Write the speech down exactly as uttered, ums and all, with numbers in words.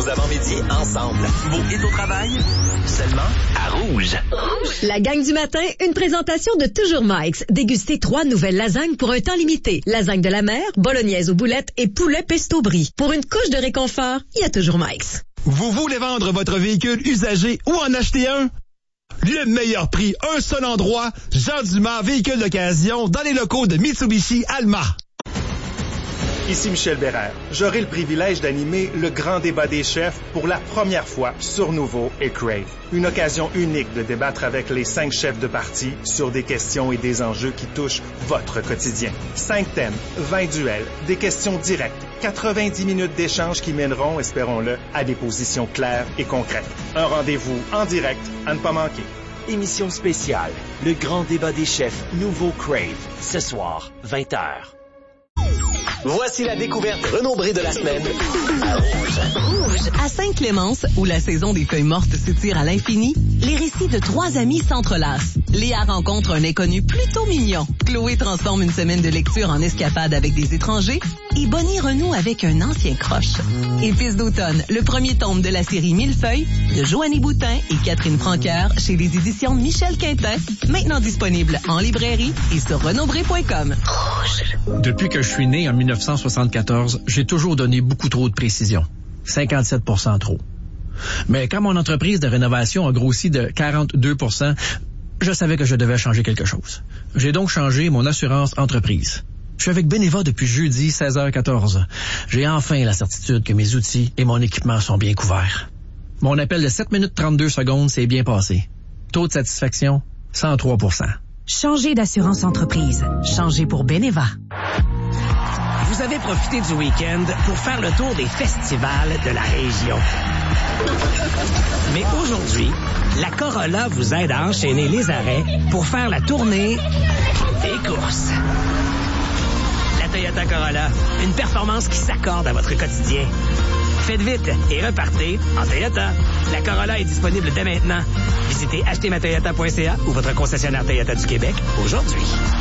avant-midi ensemble. Vos hits au travail, seulement à Rouge. La gang du matin, une présentation de Toujours Mike's. Dégustez trois nouvelles lasagnes pour un temps limité. Lasagne de la mer, bolognaise aux boulettes et poulet pesto brie. Pour une couche de réconfort, il y a Toujours Mike's. Vous voulez vendre votre véhicule usagé ou en acheter un? Le meilleur prix, un seul endroit, Jean Dumas, véhicule d'occasion, dans les locaux de Mitsubishi Alma. Ici Michel Bérère. J'aurai le privilège d'animer le grand débat des chefs pour la première fois sur Nouveau et Crave. Une occasion unique de débattre avec les cinq chefs de parti sur des questions et des enjeux qui touchent votre quotidien. Cinq thèmes, vingt duels, des questions directes, quatre-vingt-dix minutes d'échange qui mèneront, espérons-le, à des positions claires et concrètes. Un rendez-vous en direct à ne pas manquer. Émission spéciale, le grand débat des chefs Nouveau Crave, ce soir, vingt heures. Voici la découverte renombrée de la semaine à Rouge. Rouge. À Sainte-Clémence, où la saison des feuilles mortes s'étire à l'infini, les récits de trois amis s'entrelacent. Léa rencontre un inconnu plutôt mignon. Chloé transforme une semaine de lecture en escapade avec des étrangers. Et Bonnie renoue avec un ancien croche. Épices d'automne, le premier tome de la série Millefeuille de Joanny Boutin et Catherine Franqueur chez les éditions Michel Quintin. Maintenant disponible en librairie et sur renombré point com. Rouge. Depuis que je suis né en dix-neuf cent soixante-quatorze, j'ai toujours donné beaucoup trop de précision. cinquante-sept pour cent trop. Mais quand mon entreprise de rénovation a grossi de quarante-deux pour cent, je savais que je devais changer quelque chose. J'ai donc changé mon assurance entreprise. Je suis avec Beneva depuis jeudi seize heures quatorze. J'ai enfin la certitude que mes outils et mon équipement sont bien couverts. Mon appel de sept minutes trente-deux secondes s'est bien passé. Taux de satisfaction, cent trois pour cent. Changez d'assurance entreprise. Changez pour Beneva. Vous avez profité du week-end pour faire le tour des festivals de la région. Mais aujourd'hui, la Corolla vous aide à enchaîner les arrêts pour faire la tournée des courses. La Toyota Corolla, une performance qui s'accorde à votre quotidien. Faites vite et repartez en Toyota. La Corolla est disponible dès maintenant. Visitez acheter ma toyota point c a ou votre concessionnaire Toyota du Québec aujourd'hui.